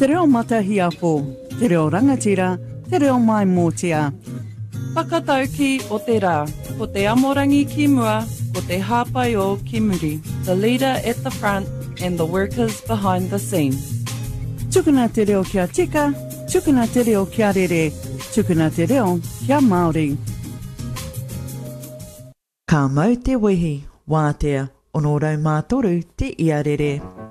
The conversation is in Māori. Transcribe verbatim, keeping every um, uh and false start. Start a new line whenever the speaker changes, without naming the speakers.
Te reo matahiapo, te reo rangatira, te reo mai mōtia.
Whakatauki o te rā, ko te amorangi ki mua, ko te hāpai o ki muri, the leader at the front and the workers behind the scenes.
Tukuna te reo kia tika, tukuna te reo kia rere, tukuna te reo kia Māori.
Ka mau te wehi, wātea, ono rau mātoru te ia rere.